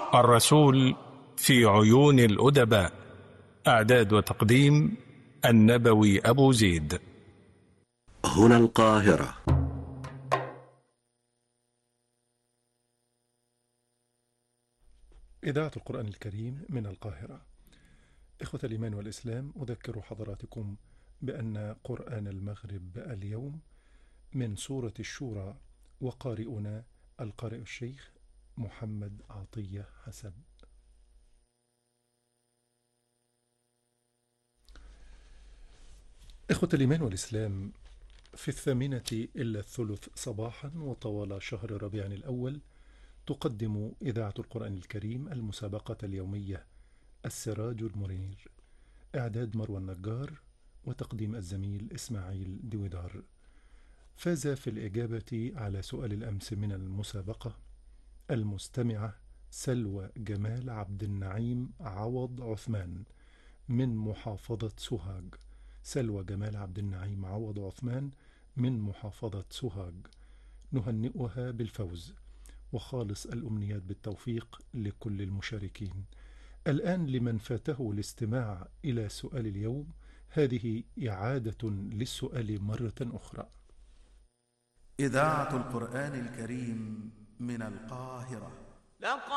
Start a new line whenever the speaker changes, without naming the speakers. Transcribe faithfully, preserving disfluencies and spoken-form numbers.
الرسول في عيون الأدباء. إعداد وتقديم النبوي أبو زيد.
هنا القاهرة.
إذاعة القرآن الكريم من القاهرة. إخوة الإيمان والإسلام، أذكر حضراتكم بأن قرآن المغرب اليوم من سورة الشورى، وقارئنا القارئ الشيخ محمد عطية حسن. إخوة الإيمان والإسلام، في الثامنة إلا الثلث صباحا وطوال شهر ربيع الأول تقدم إذاعة القرآن الكريم المسابقة اليومية السراج المنير. إعداد مروى النجار وتقديم الزميل إسماعيل دويدار. فاز في الإجابة على سؤال الأمس من المسابقة المستمعة سلوى جمال عبد النعيم عوض عثمان من محافظة سوهاج. سلوى جمال عبد النعيم عوض عثمان من محافظة سوهاج، نهنئها بالفوز وخالص الأمنيات بالتوفيق لكل المشاركين. الآن لمن فاته الاستماع إلى سؤال اليوم، هذه إعادة للسؤال مرة أخرى.
إذاعة القرآن الكريم من القاهرة.